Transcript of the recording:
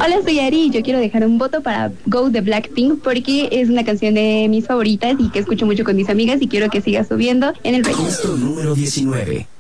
Hola, soy Ari y yo quiero dejar un voto para Go de Blackpink porque es una canción de mis favoritas y que escucho mucho con mis amigas y quiero que siga subiendo en el rating. Puesto número 19.